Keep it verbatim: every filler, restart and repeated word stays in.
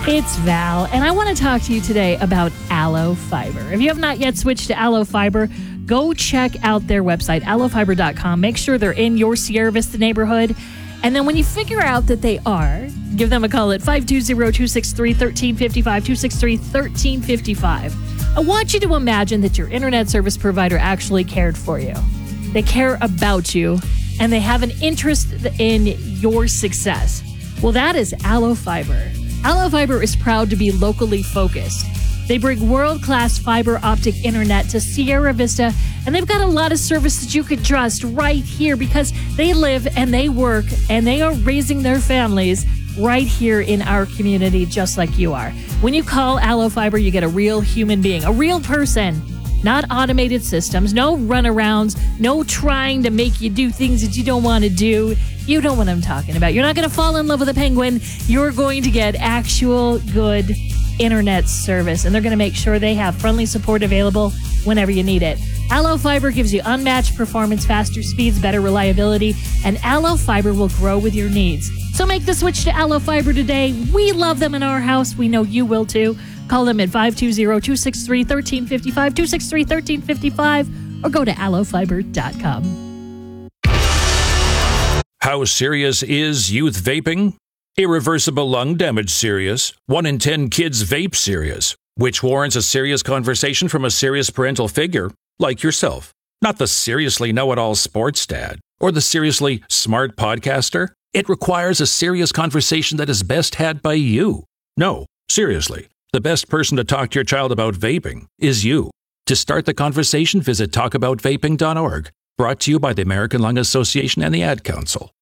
It's Val, and I want to talk to you today about Allo Fiber. If you have not yet switched to Allo Fiber, go check out their website, allo fiber dot com. Make sure they're in your Sierra Vista neighborhood. And then when you figure out that they are, give them a call at five two zero, two six three, one three five five, two six three, one three five five. I want you to imagine that your internet service provider actually cared for you. They care about you, and they have an interest in your success. Well, that is Allo Fiber. Allo Fiber is proud to be locally focused. They bring world-class fiber optic internet to Sierra Vista, and they've got a lot of service that you can trust right here because they live and they work and they are raising their families right here in our community just like you are. When you call Allo Fiber, you get a real human being, a real person, not automated systems, no runarounds, no trying to make you do things that you don't want to do. You know what I'm talking about. You're not going to fall in love with a penguin. You're going to get actual good internet service, and they're going to make sure they have friendly support available whenever you need it. Allo Fiber gives you unmatched performance, faster speeds, better reliability, and Allo Fiber will grow with your needs. So make the switch to Allo Fiber today. We love them in our house. We know you will too. Call them at five two zero, two six three, one three five five, two six three, one three five five, or go to allo fiber dot com. How serious is youth vaping? Irreversible lung damage serious. One in ten kids vape serious, which warrants a serious conversation from a serious parental figure like yourself. Not the seriously know-it-all sports dad or the seriously smart podcaster. It requires a serious conversation that is best had by you. No, seriously, the best person to talk to your child about vaping is you. To start the conversation, visit talk about vaping dot org. Brought to you by the American Lung Association and the Ad Council.